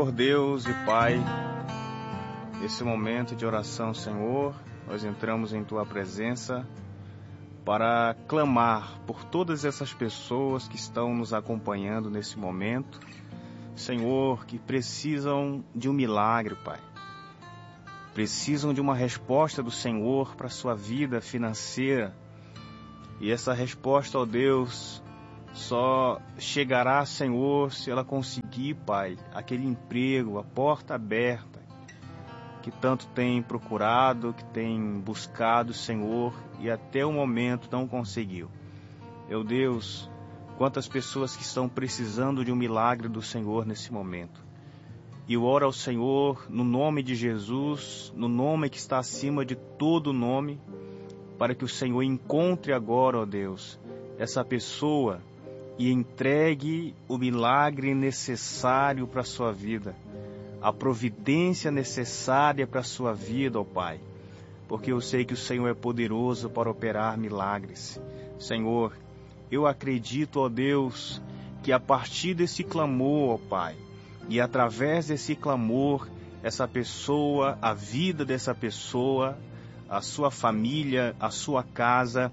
Senhor Deus e Pai, nesse momento de oração, Senhor, nós entramos em Tua presença para clamar por todas essas pessoas que estão nos acompanhando nesse momento, Senhor, que precisam de um milagre, Pai. Precisam de uma resposta do Senhor para a sua vida financeira. E essa resposta, ó Deus, só chegará, Senhor, se ela conseguir, Pai, aquele emprego, a porta aberta, que tanto tem procurado, que tem buscado, Senhor, e até o momento não conseguiu. Meu Deus, quantas pessoas que estão precisando de um milagre do Senhor nesse momento. E eu oro ao Senhor, no nome de Jesus, no nome que está acima de todo nome, para que o Senhor encontre agora, ó Deus, essa pessoa e entregue o milagre necessário para a sua vida, a providência necessária para a sua vida, ó Pai, porque eu sei que o Senhor é poderoso para operar milagres. Senhor, eu acredito, ó Deus, que a partir desse clamor, ó Pai, e através desse clamor, essa pessoa, a vida dessa pessoa, a sua família, a sua casa,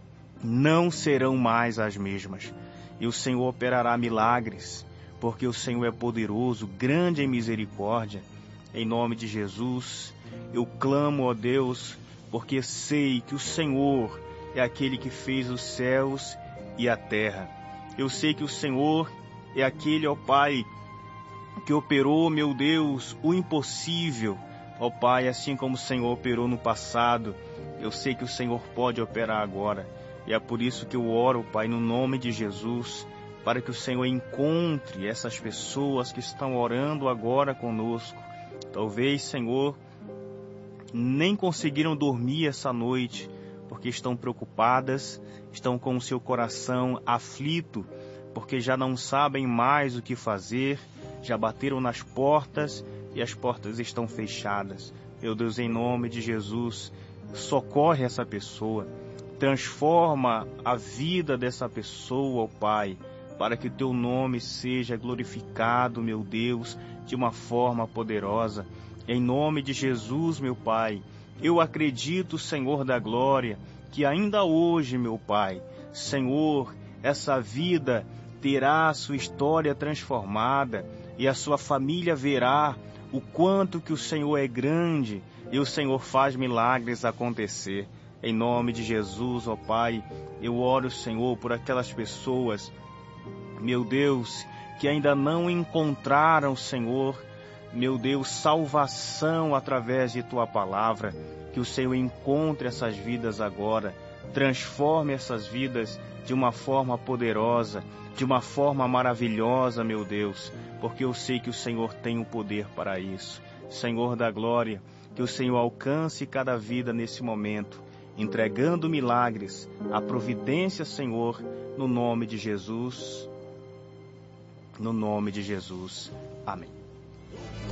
não serão mais as mesmas. E o Senhor operará milagres, porque o Senhor é poderoso, grande em misericórdia. Em nome de Jesus, eu clamo, ó Deus, porque sei que o Senhor é aquele que fez os céus e a terra. Eu sei que o Senhor é aquele, ó Pai, que operou, meu Deus, o impossível. Ó Pai, assim como o Senhor operou no passado, eu sei que o Senhor pode operar agora. E é por isso que eu oro, Pai, no nome de Jesus, para que o Senhor encontre essas pessoas que estão orando agora conosco. Talvez, Senhor, nem conseguiram dormir essa noite, porque estão preocupadas, estão com o seu coração aflito, porque já não sabem mais o que fazer, já bateram nas portas e as portas estão fechadas. Meu Deus, em nome de Jesus, socorre essa pessoa, transforma a vida dessa pessoa, ó Pai, para que o Teu nome seja glorificado, meu Deus, de uma forma poderosa. Em nome de Jesus, meu Pai, eu acredito, Senhor da glória, que ainda hoje, meu Pai, Senhor, essa vida terá a sua história transformada e a sua família verá o quanto que o Senhor é grande e o Senhor faz milagres acontecer. Em nome de Jesus, ó Pai, eu oro, Senhor, por aquelas pessoas, meu Deus, que ainda não encontraram, Senhor, meu Deus, salvação através de Tua palavra. Que o Senhor encontre essas vidas agora, transforme essas vidas de uma forma poderosa, de uma forma maravilhosa, meu Deus, porque eu sei que o Senhor tem o poder para isso. Senhor da glória, que o Senhor alcance cada vida nesse momento, entregando milagres, a providência, Senhor, no nome de Jesus. No nome de Jesus. Amém.